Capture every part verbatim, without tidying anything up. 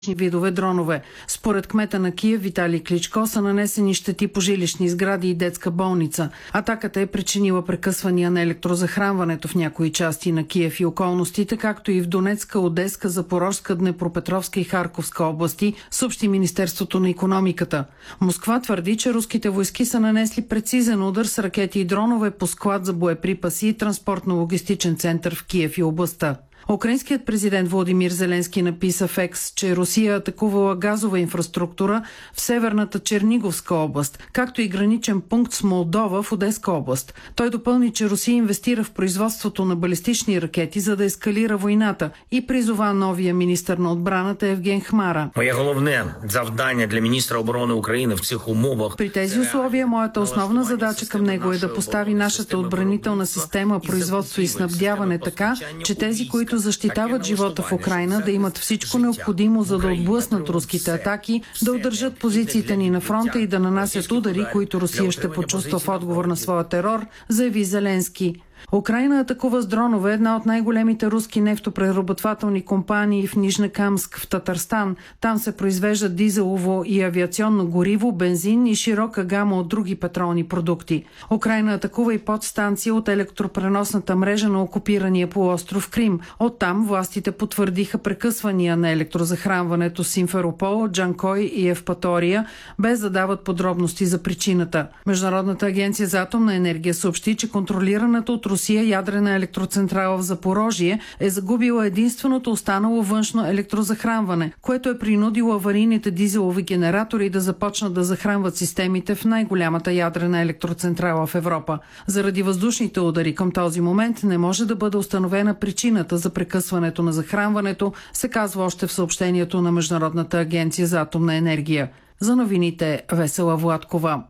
видове дронове. Според кмета на Киев Виталий Кличко са нанесени щети по жилищни сгради и детска болница. Атаката е причинила прекъсвания на електрозахранването в някои части на Киев и околностите, както и в Донецка, Одеска, Запорожска, Днепропетровска и Харковска области, съобщи Министерството на икономиката. Москва твърди, че руските войски са нанесли прецизен удар с ракети и дронове по склад за боеприпаси и транспортно-логистичен център в Киев и областта. Украинският президент Володимир Зеленски написа в Екс, че Русия атакувала газова инфраструктура в северната Черниговска област, както и граничен пункт с Молдова в Одеска област. Той допълни, че Русия инвестира в производството на балистични ракети, за да ескалира войната, и призова новия министър на отбраната Евген Хмара. Моє головне завдання для міністра оборони України в цих умовах. При тези условия моята основна задача към него е да постави нашата отбранителна система, производство и снабдяване така, че тези, които защитават живота в Украйна, да имат всичко необходимо, за да отблъснат руските атаки, да удържат позициите ни на фронта и да нанасят удари, които Русия ще почувства в отговор на своя терор, заяви Зеленски. Украйна атакува с дронове една от най-големите руски нефтопреработвателни компании в Нижнекамск в Татарстан. Там се произвеждат дизелово и авиационно гориво, бензин и широка гама от други петролни продукти. Украйна атакува и подстанция от електропреносната мрежа на окупирания полуостров Крим. Оттам властите потвърдиха прекъсвания на електрозахранването с Симферопол, Джанкой и Евпатория, без да дават подробности за причината. Международната агенция за атомна енергия съобщи, че контролираната от Русия ядрена електроцентрала в Запорожие е загубила единственото останало външно електрозахранване, което е принудило аварийните дизелови генератори да започнат да захранват системите в най-голямата ядрена електроцентрала в Европа. Заради въздушните удари към този момент не може да бъде установена причината за прекъсването на захранването, се казва още в съобщението на Международната агенция за атомна енергия. За новините Весела Владкова.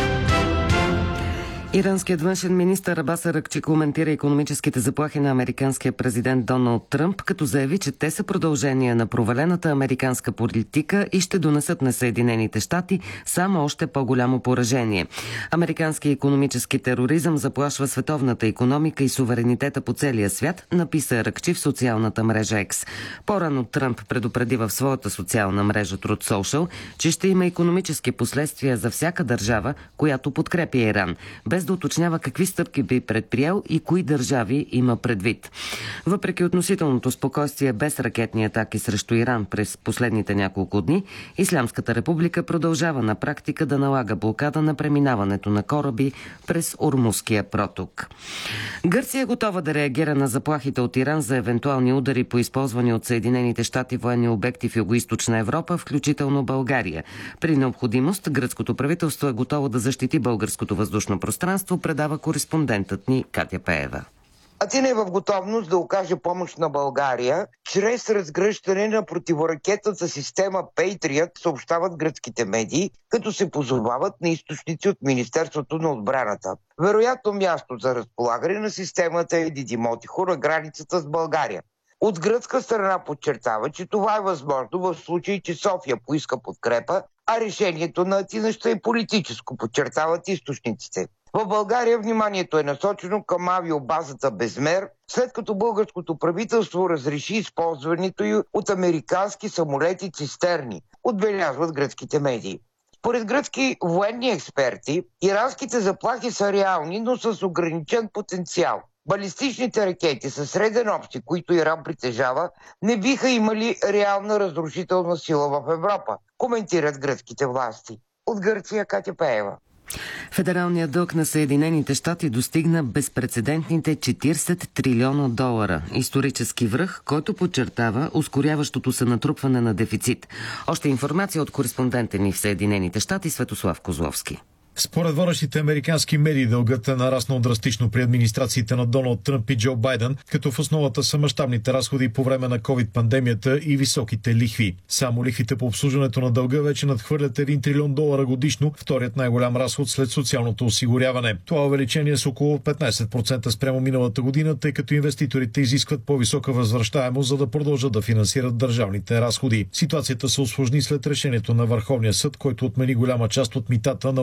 Иранският външен министър Абас Аракчи коментира икономическите заплахи на американския президент Доналд Тръмп, като заяви, че те са продължение на провалената американска политика и ще донесат на Съединените щати само още по-голямо поражение. Американският икономически тероризъм заплашва световната икономика и суверенитета по целия свят, написа Аракчи в социалната мрежа Екс. По-рано Тръмп предупреди в своята социална мрежа Truth Social, че ще има икономически последствия за всяка държава, която подкрепя Иран, без да уточнява какви стъпки би предприел и кои държави има предвид. Въпреки относителното спокойствие без ракетни атаки срещу Иран през последните няколко дни, Ислямската република продължава на практика да налага блокада на преминаването на кораби през Ормузския проток. Гърция е готова да реагира на заплахите от Иран за евентуални удари по използвани от Съединените щати военни обекти в Югоизточна Европа, включително България. При необходимост гръцкото правителство е готово да защити българското въздушно пространство, предава кореспондентът ни Катя Пеева. Атина е в готовност да окаже помощ на България чрез разгръщане на противоракетната система Patriot, съобщават гръцките медии, като се позовават на източници от Министерството на отбраната. Вероятно място за разполагане на системата е Дидимотихо на границата с България. От гръцка страна подчертава, че това е възможно в случай, че София поиска подкрепа, а решението на Атина ще е политическо, подчертават източниците. В България вниманието е насочено към авиобазата Безмер, след като българското правителство разреши използването й от американски самолети цистерни, отбелязват гръцките медии. Според гръцки военни експерти, иранските заплахи са реални, но с ограничен потенциал. Балистичните ракети със среден общи, които Иран притежава, не биха имали реална разрушителна сила в Европа, коментират гръцките власти. От Гърция Катя Пеева. Федералният дълг на Съединените щати достигна безпрецедентните четиридесет трилиона долара. Исторически връх, който подчертава ускоряващото се натрупване на дефицит. Още информация от кореспондента ни в Съединените щати Светослав Козловски. Според водещите американски медии дългът е нараснал драстично при администрациите на Доналд Тръмп и Джо Байден, като в основата са мащабните разходи по време на ковид-пандемията и високите лихви. Само лихвите по обслужването на дълга вече надхвърлят един трилион долара годишно, вторият най-голям разход след социалното осигуряване. Това увеличение е с около петнадесет процента спрямо миналата година, тъй като инвеститорите изискват по-висока възвръщаемост, за да продължат да финансират държавните разходи. Ситуацията се усложни след решението на Върховния съд, който отмени голяма част от митата, наложени от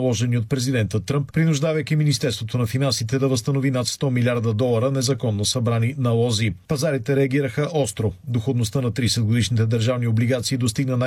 според президента Тръмп, принуждавайки Министерството на финансите да възстанови над сто милиарда долара незаконно събрани налози. Пазарите реагираха остро. Доходността на тридесет годишните държавни облигации достигна най-